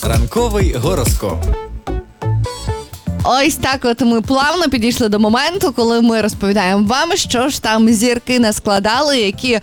Ранковий гороскоп. Ось так от ми плавно підійшли до моменту, коли ми розповідаємо вам, що ж там зірки наскладали, які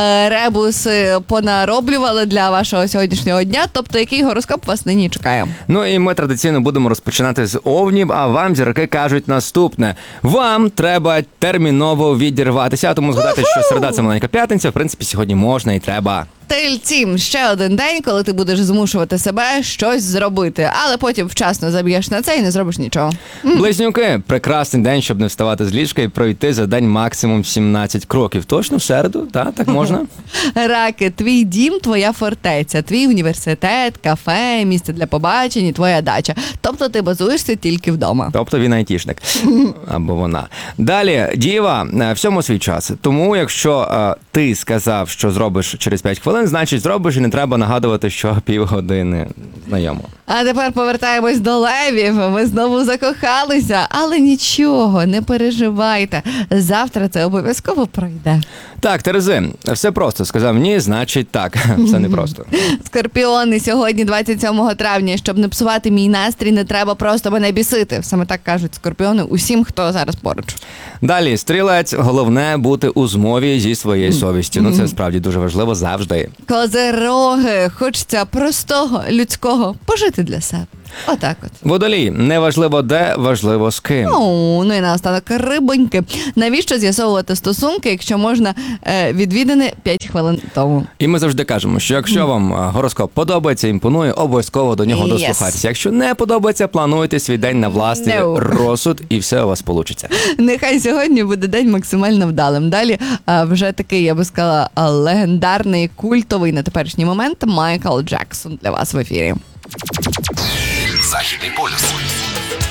ребуси понароблювали для вашого сьогоднішнього дня, тобто який гороскоп вас нині чекає. Ну і ми традиційно будемо розпочинати з овнів, а вам зірки кажуть наступне. Вам треба терміново відірватися, а тому згадати, що середа – це маленька п'ятниця, в принципі, сьогодні можна і треба. Тельці, ще один день, коли ти будеш змушувати себе щось зробити, але потім вчасно заб'єш на це і не зробиш нічого. Близнюки, прекрасний день, щоб не вставати з ліжка і пройти за день максимум 17 кроків. Точно в середу? Так можна? Раки, твій дім, твоя фортеця, твій університет, кафе, місце для побачень і твоя дача. Тобто ти базуєшся тільки вдома. Тобто він айтішник. Або вона. Далі, діва, всьому свій час. Тому, якщо ти сказав, що зробиш через 5 хвилин, значить зробиш і не треба нагадувати, що півгодини. Знайомо. А тепер повертаємось до левів. Ви знову закохалися, але нічого, не переживайте. Завтра це обов'язково пройде. Так, Терези, все просто. Сказав ні, значить так. Все непросто. Скорпіони, сьогодні 27 травня. Щоб не псувати мій настрій, не треба просто мене бісити. Саме так кажуть скорпіони усім, хто зараз поруч. Далі, стрілець, головне бути у змові зі своєю совістю. Ну це справді дуже важливо завжди. Козироги, хочеться простого, людського, пожити для себе. Отак от. Водолій, неважливо де, важливо з ким. Ну і наостанок рибоньки. Навіщо з'ясовувати стосунки, якщо можна відвідини 5 хвилин тому? І ми завжди кажемо, що якщо вам гороскоп подобається, імпонує, обов'язково до нього дослухайтеся. Якщо не подобається, плануйте свій день на власний розсуд і все у вас получиться. Нехай сьогодні буде день максимально вдалим. Далі вже такий, я би сказала, легендарний, культовий на теперішній момент Майкл Джексон для вас в ефірі. Західний полюс.